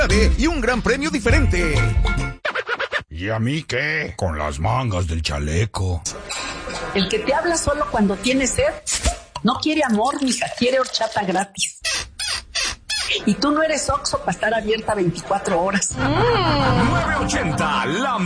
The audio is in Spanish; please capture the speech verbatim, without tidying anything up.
y un gran premio diferente. ¿Y a mí qué? Con las mangas del chaleco. El que te habla solo cuando tiene sed no quiere amor, mija, quiere horchata gratis. Y tú no eres Oxxo para estar abierta veinticuatro horas. nueve ochenta, la